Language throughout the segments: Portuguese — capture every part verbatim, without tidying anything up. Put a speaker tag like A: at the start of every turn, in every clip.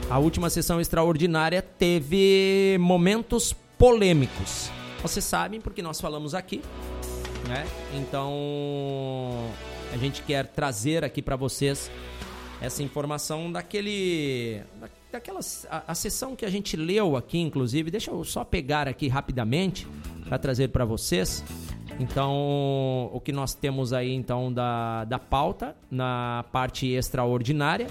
A: A última sessão extraordinária teve momentos polêmicos. Vocês sabem porque nós falamos aqui, né? Então, a gente quer trazer aqui para vocês essa informação daquele... daquela a, a sessão que a gente leu aqui, inclusive. Deixa eu só pegar aqui rapidamente para trazer para vocês. Então, o que nós temos aí, então, da, da pauta na parte extraordinária.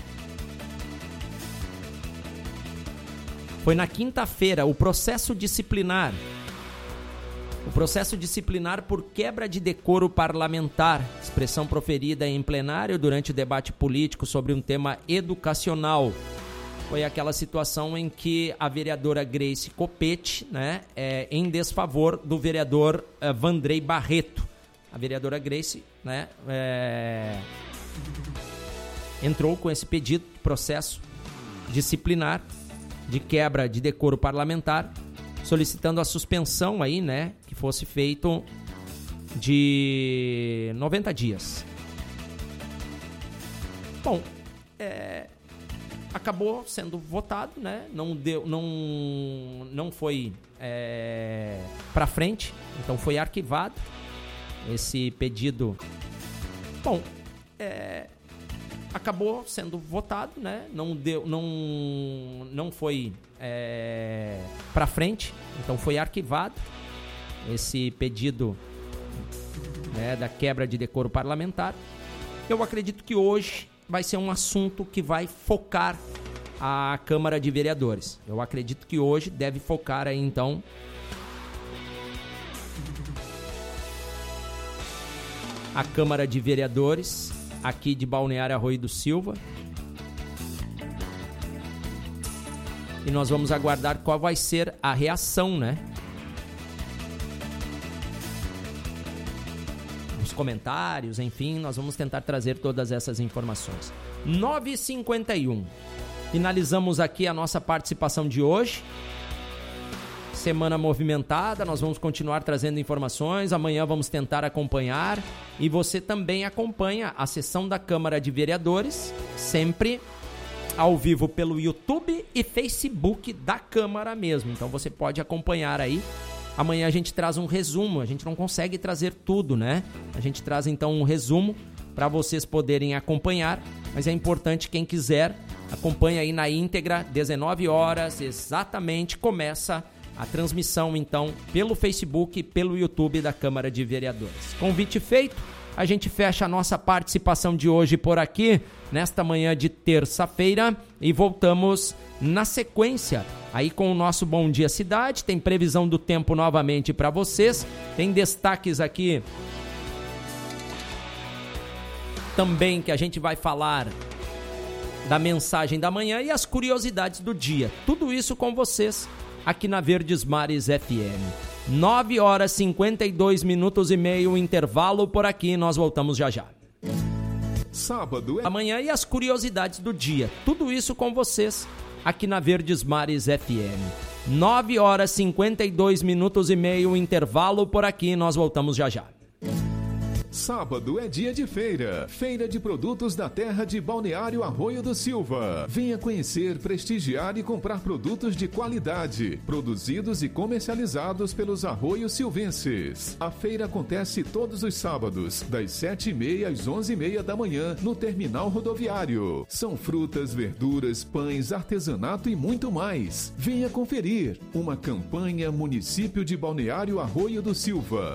A: Foi na quinta-feira o processo disciplinar. O processo disciplinar por quebra de decoro parlamentar, expressão proferida em plenário durante o debate político sobre um tema educacional. Foi aquela situação em que a vereadora Grace Copete, né, é, em desfavor do vereador é, Vandrei Barreto. A vereadora Grace, né, é, entrou com esse pedido de processo disciplinar de quebra de decoro parlamentar, solicitando a suspensão aí, né, que fosse feito de noventa dias. Bom, é, acabou sendo votado, né, não deu, não, não foi é, para frente, então foi arquivado esse pedido. Bom, é, acabou sendo votado, né, não deu, não, não foi é, para frente, então foi arquivado esse pedido, né, da quebra de decoro parlamentar. Eu acredito que hoje vai ser um assunto que vai focar a Câmara de Vereadores. Eu acredito que hoje deve focar aí, então, a Câmara de Vereadores aqui de Balneário Arroio do Silva. E nós vamos aguardar qual vai ser a reação, né? Os comentários, enfim, nós vamos tentar trazer todas essas informações. nove e cinquenta e um. Finalizamos aqui a nossa participação de hoje. Semana movimentada, nós vamos continuar trazendo informações. Amanhã vamos tentar acompanhar. E você também acompanha a sessão da Câmara de Vereadores, sempre ao vivo pelo YouTube e Facebook da Câmara mesmo. Então você pode acompanhar aí. Amanhã a gente traz um resumo, a gente não consegue trazer tudo, né? A gente traz então um resumo para vocês poderem acompanhar, mas é importante, quem quiser, acompanha aí na íntegra, dezenove horas, exatamente, começa a transmissão então pelo Facebook e pelo YouTube da Câmara de Vereadores. Convite feito, a gente fecha a nossa participação de hoje por aqui, nesta manhã de terça-feira, e voltamos na sequência aí com o nosso Bom Dia Cidade. Tem previsão do tempo novamente para vocês, tem destaques aqui também que a gente vai falar da mensagem da manhã e as curiosidades do dia. Tudo isso com vocês aqui na Verdes Mares F M. nove horas e cinquenta e dois minutos e meio, intervalo por aqui, nós voltamos já já. Sábado é amanhã e as curiosidades do dia. Tudo isso com vocês aqui na Verdes Mares F M. nove horas e cinquenta e dois minutos e meio, intervalo por aqui, nós voltamos já já.
B: Sábado é dia de feira. Feira de produtos da terra de Balneário Arroio do Silva. Venha conhecer, prestigiar e comprar produtos de qualidade, produzidos e comercializados pelos arroios silvenses. A feira acontece todos os sábados, das sete e meia às onze e meia da manhã, no terminal rodoviário. São frutas, verduras, pães, artesanato e muito mais. Venha conferir. Uma campanha Município de Balneário Arroio do Silva.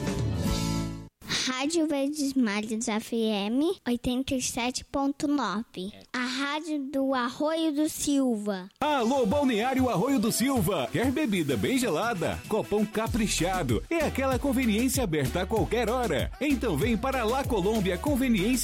C: Rádio Verdes Mares F M oitenta e sete ponto nove. A rádio do Arroio do Silva.
D: Alô, Balneário Arroio do Silva. Quer bebida bem gelada? Copão caprichado. É aquela conveniência aberta a qualquer hora. Então vem para La Colômbia Conveniência